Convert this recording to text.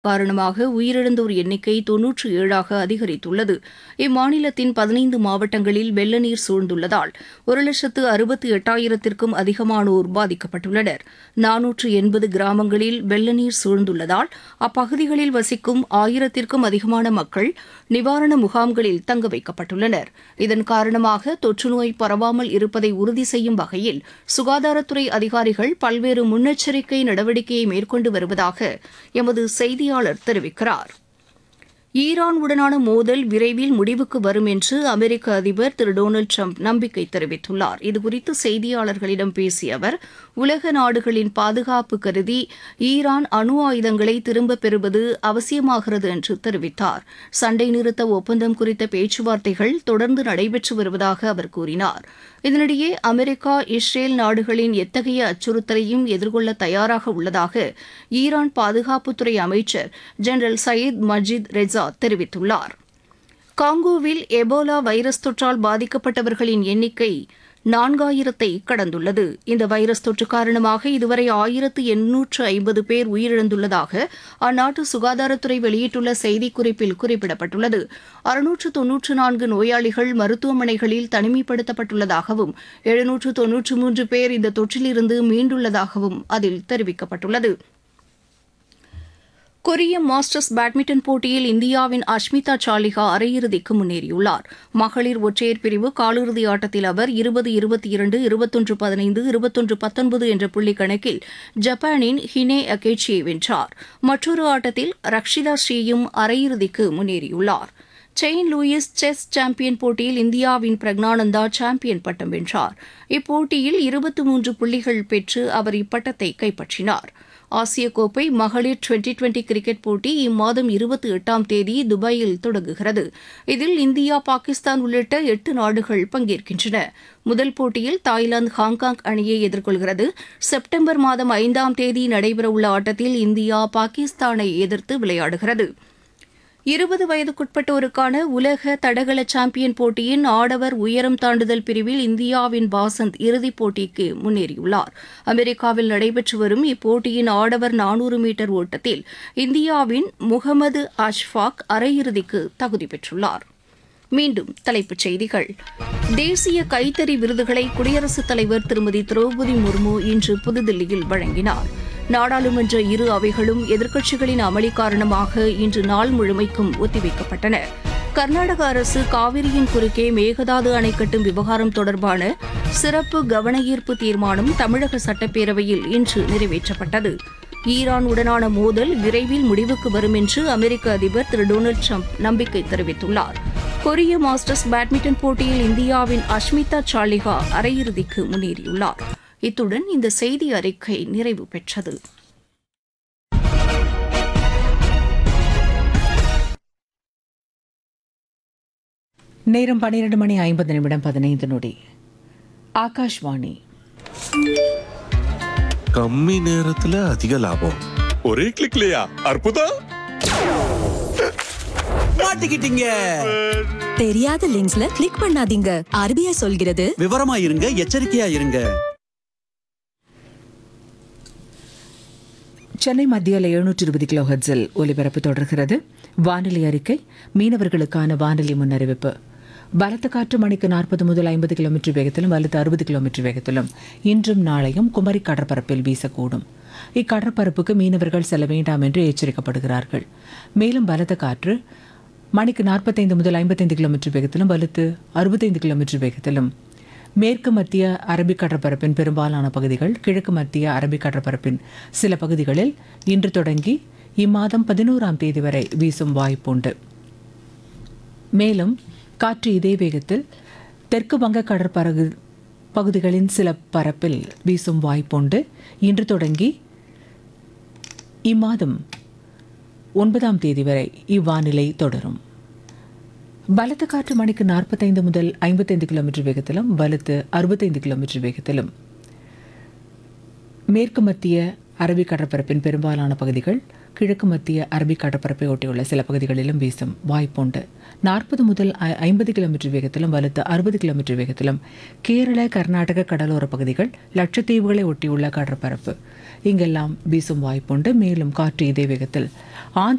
காரணமாக உயிரிழந்தோர் எண்ணிக்கை 97ஆக அதிகரித்துள்ளது. இம்மாநிலத்தின் 15 மாவட்டங்களில் வெள்ள நீர் சூழ்ந்துள்ளதால் 1,68,000த்திற்கும் அதிகமானோர் பாதிக்கப்பட்டுள்ளனர். 480 கிராமங்களில் வெள்ள நீர் சூழ்ந்துள்ளதால் அப்பகுதிகளில் வசிக்கும் 1000த்திற்கும் அதிகமான மக்கள் நிவாரண முகாம்களில் தங்க வைக்கப்பட்டுள்ளனர். இதன் காரணமாக தொற்றுநோய் பரவாமல் இருப்பதை உறுதி செய்யும் வகையில் சுகாதாரத்துறை அதிகாரிகள் பல்வேறு முன்னெச்சரிக்கை நடவடிக்கையை மேற்கொண்டு வருவதாக எமது செய்தியாளர் தெரிவிக்கிறார். ஈரானுடனான மோதல் விரைவில் முடிவுக்கு வரும் என்று அமெரிக்க அதிபர் திரு டொனால்டு ட்ரம்ப் நம்பிக்கை தெரிவித்துள்ளார். இதுகுறித்து செய்தியாளர்களிடம் பேசிய அவர், உலக நாடுகளின் பாதுகாப்பு கருதி ஈரான் அணு ஆயுதங்களை திரும்பப் பெறுவது அவசியமாகிறது என்று தெரிவித்தார். சண்டை நிறுத்த ஒப்பந்தம் குறித்த பேச்சுவார்த்தைகள் தொடர்ந்து நடைபெற்று வருவதாக அவர் கூறினார். இதனிடையே அமெரிக்கா, இஸ்ரேல் நாடுகளின் எத்தகைய அச்சுறுத்தலையும் எதிர்கொள்ள தயாராக உள்ளதாக ஈரான் பாதுகாப்புத்துறை அமைச்சர் ஜெனரல் சயீத் மஜித் ரெஜா தெரிவித்துள்ளார். காங்கோவில் எபோலா வைரஸ் தொற்றால் பாதிக்கப்பட்டவர்களின் எண்ணிக்கை 4000-ஐ கடந்துள்ளது. இந்த வைரஸ் தொற்று காரணமாக இதுவரை 1850 பேர் உயிரிழந்துள்ளதாக அந்நாட்டு சுகாதாரத்துறை வெளியிட்டுள்ள செய்திக்குறிப்பில் குறிப்பிடப்பட்டுள்ளது. 694 நோயாளிகள் மருத்துவமனைகளில் தனிமைப்படுத்தப்பட்டுள்ளதாகவும் 793 பேர் இந்த தொற்றிலிருந்து மீண்டுள்ளதாகவும் அதில் தெரிவிக்கப்பட்டுள்ளது. கொரிய மாஸ்டர்ஸ் பேட்மிண்டன் போட்டியில் இந்தியாவின் அஷ்மிதா சாலிஹா அரையிறுதிக்கு முன்னேறியுள்ளார். மகளிர் ஒற்றையர் பிரிவு காலிறுதி ஆட்டத்தில் அவர் 20-22, 21-15, 21-19 என்ற புள்ளி கணக்கில் ஜப்பானின் ஹினே அகேச்சியை வென்றார். மற்றொரு ஆட்டத்தில் ரக்ஷிதா ஸ்ரீயும் அரையிறுதிக்கு முன்னேறியுள்ளார். செயின்ட் லூயிஸ் செஸ் சாம்பியன் போட்டியில் இந்தியாவின் பிரக்னானந்தா சாம்பியன் பட்டம் வென்றார். இப்போட்டியில் 23 புள்ளிகள் பெற்று அவர் இப்பட்டத்தை கைப்பற்றினார். ஆசிய கோப்பை மகளிர் டுவெண்டி கிரிக்கெட் போட்டி இம்மாதம் 28ஆம் தேதி துபாயில் தொடங்குகிறது. இதில் இந்தியா, பாகிஸ்தான் உள்ளிட்ட 8 நாடுகள் பங்கேற்கின்றன. முதல் போட்டியில் தாய்லாந்து ஹாங்காங் அணியை எதிர்கொள்கிறது. செப்டம்பர் மாதம் 5ஆம் தேதி நடைபெறவுள்ள ஆட்டத்தில் இந்தியா பாகிஸ்தானை எதிர்த்து விளையாடுகிறது. 20 வயதுக்குட்பட்டோருக்கான உலக தடகள சாம்பியன் போட்டியின் ஆடவர் உயரம் தாண்டுதல் பிரிவில் இந்தியாவின் பாசந்த் இறுதிப் போட்டிக்கு முன்னேறியுள்ளார். அமெரிக்காவில் நடைபெற்று வரும் இப்போட்டியின் ஆடவர் 400 மீட்டர் ஓட்டத்தில் இந்தியாவின் முகமது அஷ்ஃபாக் அரையிறுதிக்கு தகுதி பெற்றுள்ளார். மீண்டும் தலைப்புச் செய்திகள். தேசிய கைத்தறி விருதுகளை குடியரசுத் தலைவர் திருமதி திரௌபதி முர்மு இன்று புதுதில்லியில் வழங்கினார். நாடாளுமன்ற இரு அவைகளும் எதிர்க்கட்சிகளின் அமளி காரணமாக இன்று நாள் முழுமைக்கும் ஒத்திவைக்கப்பட்டன. கர்நாடக அரசு காவிரியின் குறுக்கே மேகதாது அணை கட்டும் விவகாரம் தொடர்பான சிறப்பு கவன ஈர்ப்பு தீர்மானம் தமிழக சட்டப்பேரவையில் இன்று நிறைவேற்றப்பட்டது. ஈரானுடனான மோதல் விரைவில் முடிவுக்கு வரும் என்று அமெரிக்க அதிபர் திரு டொனால்டு ட்ரம்ப் நம்பிக்கை தெரிவித்துள்ளார். கொரிய மாஸ்டர்ஸ் பேட்மிண்டன் போட்டியில் இந்தியாவின் அஷ்மிதா சாலிஹா அரையிறுதிக்கு முன்னேறியுள்ளார். இத்துடன் இந்த செய்தி அறிக்கை நிறைவு பெற்றது. நேரம் 12:50 ஆகாஷ்வாணி. கம்மி நேரத்துல அதிக லாபம். ஒரே கிளிக்லயா? அற்புதம்! மாட்டிக்கிட்டீங்க. தெரியாத லிங்க்ஸ்ல கிளிக் பண்ணாதீங்க. RBI சொல்கிறது, விவரமா இருங்க, எச்சரிக்கையா இருங்க. சென்னை மத்தியில் 720 கிலோஹெர்ட்ஸில் ஒலிபரப்பு தொடர்கிறது. வானிலை அறிக்கை. மீனவர்களுக்கான வானிலை முன்னறிவிப்பு. பலத்த காற்று மணிக்கு 40 முதல் 50 கிலோமீட்டர் வேகத்திலும் வலுத்து 60 கிலோமீட்டர் வேகத்திலும் இன்றும் நாளையும் குமரி கடற்பரப்பில் வீசக்கூடும். இக்கடற்பரப்புக்கு மீனவர்கள் செல்ல வேண்டாம் என்று எச்சரிக்கப்படுகிறார்கள். மேலும் பலத்த காற்று மணிக்கு 45 முதல் 55 கிலோமீட்டர் வேகத்திலும் வலுத்து 65 கிலோமீட்டர் வேகத்திலும் மேற்கு மத்திய அரபிக் கடற்பரப்பின் பெரும்பாலான பகுதிகள், கிழக்கு மத்திய அரபிக் கடற்பரப்பின் சில பகுதிகளில் இன்று தொடங்கி இம்மாதம் 11ஆம் தேதி வரை வீசும் வாய்ப்புண்டு. மேலும் காற்று இதே வேகத்தில் தெற்கு வங்க பகுதிகளின் சில பரப்பில் வீசும் வாய்ப்புண்டு. இன்று தொடங்கி இம்மாதம் 9ஆம் தேதி வரை இவ்வானிலை தொடரும். பலத்த காற்று மணிக்கு 45 முதல் 55 கிலோமீட்டர் வேகத்திலும் வலுத்து 65 கிலோமீட்டர் வேகத்திலும் மேற்கு மத்திய அரபிக் கடற்பரப்பின் பெரும்பாலான பகுதிகள், கிழக்கு மத்திய அரபிக் கடற்பரப்பை ஒட்டியுள்ள சில பகுதிகளிலும் வீசும் வாய்ப்புண்டு. 40 முதல் 50 கிலோமீட்டர் வேகத்திலும் வலுத்து 60 கிலோமீட்டர் வேகத்திலும் கேரள, கர்நாடக கடலோர பகுதிகள், லட்சத்தீவுகளை ஒட்டியுள்ள கடற்பரப்பு இங்கெல்லாம் வீசும் வாய்ப்புண்டு. மேலும் காற்று இதே வேகத்தில் ஆந்திர